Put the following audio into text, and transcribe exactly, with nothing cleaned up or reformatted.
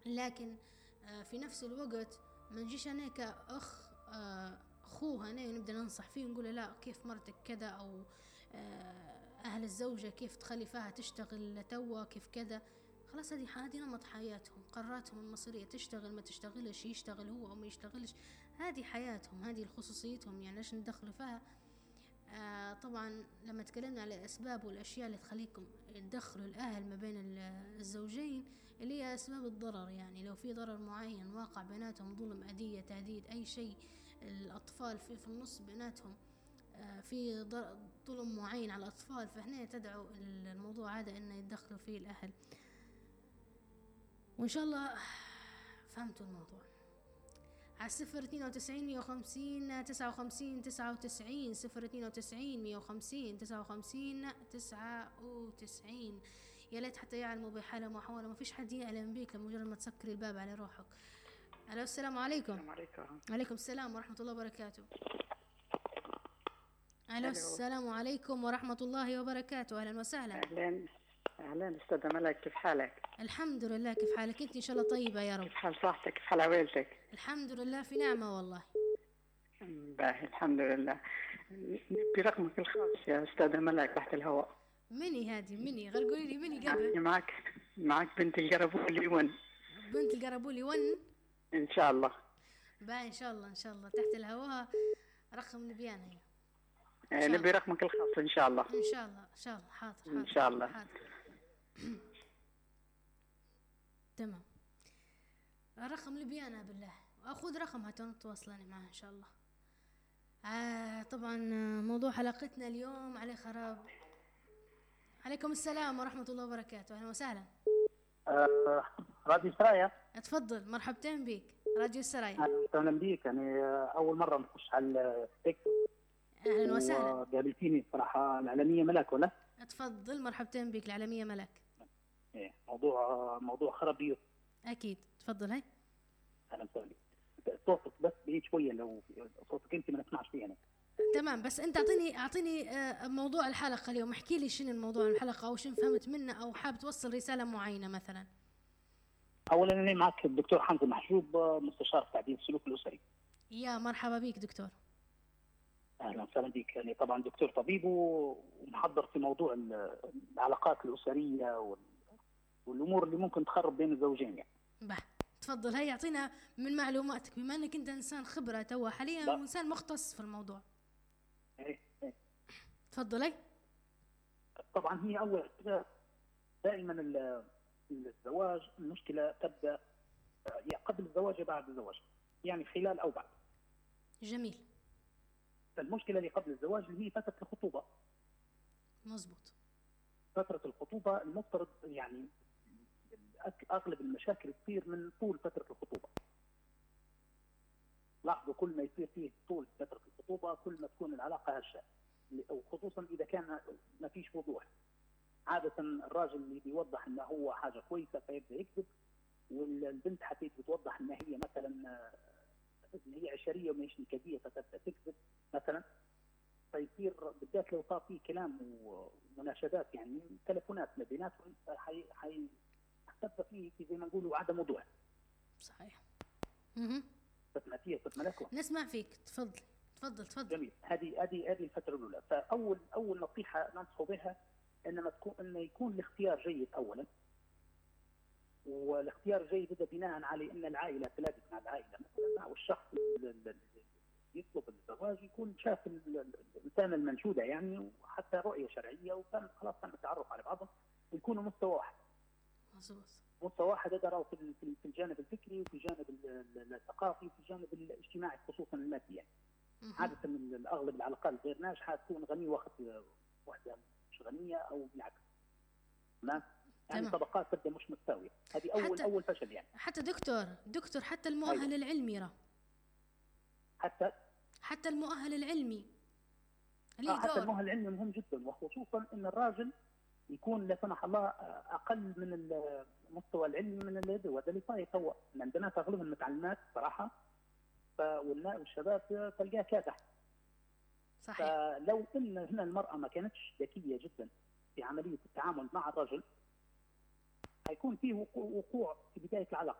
لكن آه في نفس الوقت ما نجيش أنا كأخ آه أخوها أنا نبدأ ننصح فيه ونقول لا كيف مرتك كذا، أو آه أهل الزوجة كيف تخلي فيها تشتغل توا كيف كذا. خلاص هذه هذه نمط حياتهم، قراراتهم المصيرية، تشتغل ما تشتغلش، يشتغل هو أو ما يشتغلش، هذه حياتهم، هذه خصوصيتهم، يعني ليش ندخل فيها؟ آه طبعا لما تكلمنا على الأسباب والأشياء اللي تخليكم تدخلوا الأهل ما بين الزوجين، اللي هي أسباب الضرر، يعني لو في ضرر معين واقع بيناتهم، ظلم، أذية، تهديد، أي شيء، الأطفال في, في النص بيناتهم، آه في ظلم معين على الأطفال، فهنا تدعو الموضوع هذا أنه يتدخلوا فيه الأهل. وإن شاء الله فهمتوا الموضوع. على صفر اثنين وتسعين مية وخمسين تسعة وخمسين تسعة وتسعين، صفر اثنين وتسعين مية وخمسين تسعة وخمسين تسعة وتسعين. يا ليت حتى يعلموا بحالة محاولة، ما فيش حد يعلم بيك لمجرد ما تسكر الباب على روحك. ألو السلام عليكم. السلام عليكم. عليكم السلام ورحمة الله وبركاته. ألو السلام عليكم ورحمة الله وبركاته. أهلا وسهلا. أهلا أهلا أستاذة ملك، كيف حالك؟ الحمد لله، كيف حالك أنت؟ إن شاء الله طيبة يا رب. كيف حال صحتك؟ كيف حال عويلتك؟ الحمد لله في نعمة والله. باهي الحمد لله. نبي رقمك الخاص يا أستاذة ملك تحت الهواء. مني هذه مني غير قولي لي مني قبل. يعني معك معك بنت القربولي ون. بنت القربولي ون إن شاء الله. باهي إن شاء الله إن شاء الله تحت الهواء. رقم نبيان هي. آه نبي رقمك الخاص إن شاء الله. إن شاء الله إن شاء الله. حاضر حاضر إن شاء الله. حاضر. تمام. رقم لبيانة بالله، أخذ رقمها تواصلني معها إن شاء الله. آه طبعا موضوع حلقتنا اليوم عليه خراب. عليكم السلام ورحمة الله وبركاته. أهلا وسهلا. آه راديو سرايا. اتفضل، مرحبتين بك راديو السرايا. أهلا بك. يعني أول مرة نخش على التيك. أهلا وسهلا. قابلتيني صراحة العالمية ملك ولا؟ اتفضل، مرحبتين بك العالمية ملك. إيه موضوع موضوع خرابيط. أكيد تفضل. هاي أهلا وسهلا. صوتك بس بعيد شوية، لو صوتك أنت ما نسمعش فيه أنا. تمام، بس أنت أعطيني أعطيني موضوع الحلقة اليوم، احكي لي شنو الموضوع الحلقة، أو شنو فهمت منه، أو حاب توصل رسالة معينة مثلا. أولا أنا معك الدكتور حمزة محجوب، مستشار تعديل السلوك الأسري. يا مرحبا بك دكتور. أهلا وسهلا بك. يعني طبعا دكتور طبيب ومحضر في موضوع العلاقات الأسرية والأمور اللي ممكن تخرب بين الزوجين يعني. به تفضل، هيا اعطينا من معلوماتك بما انك انت انسان خبره توا حاليا وانسان مختص في الموضوع. ايه ايه تفضل. اي طبعا هي اول دائما الزواج المشكله تبدا قبل الزواج وبعد الزواج، يعني خلال او بعد. جميل. المشكله اللي قبل الزواج اللي هي فتره الخطوبه. مزبوط. فتره الخطوبه المفترض يعني اغلب المشاكل تصير من طول فتره الخطوبه. لاحظوا كل ما يصير فيه طول فتره الخطوبه كل ما تكون العلاقه هشه، وخصوصا اذا كان ما فيش وضوح. عاده الراجل اللي بيوضح انه هو حاجه كويسه فيبدا يكذب، والبنت حتى بتوضح ان هي مثلا ان هي عشريه ومش نكديه فتبدا تكذب مثلا. فيصير بالذات لو صار فيه كلام ومناشدات يعني تلفونات ما بيناتهم حي حي تبدا فيه زي ما نقولوا عدم وضوح. صحيح. اها فتماتيه فتملكوا. نسمع فيك، تفضل تفضل تفضل. جميل. هذه هذه هذه الفتره الاولى. فاول اول نصيحه ننصح بها انما تكون انه يكون الاختيار جيد اولا. والاختيار جيد اذا بناء على ان العائله تلاقت مع العائله مثلا، او الشخص اللي يطلب الزواج يكون شاف الانسان المنشوده يعني، وحتى رؤيه شرعيه، وكان خلاص كان التعرف على بعضهم ويكونوا مستوى واحد. مظبوط. مستوى واحد يقدروا في في الجانب الفكري وفي الجانب الثقافي وفي الجانب الاجتماعي خصوصا المادي يعني. عاده من اغلب العلاقات الغير ناجحه تكون غني واخذ واحده مش غنيه او بالعكس. تمام؟ يعني تمام. طبقات تبدا مش متساويه، هذه اول حتى اول فشل يعني. حتى دكتور دكتور حتى المؤهل أيوة. العلمي راه حتى حتى المؤهل العلمي اللي آه حتى المؤهل العلمي مهم جدا، وخصوصا ان الراجل يكون لا سمح الله اقل من المستوى العلمي من الذي وهذا اللي صاير هو عندنا اغلبهم متعلمات صراحه، والشباب تلقاه كادح. صحيح. فلو ان هنا المراه ما كانتش ذكيه جدا في عمليه التعامل مع الرجل هيكون فيه وقوع في بدايه العلاقه.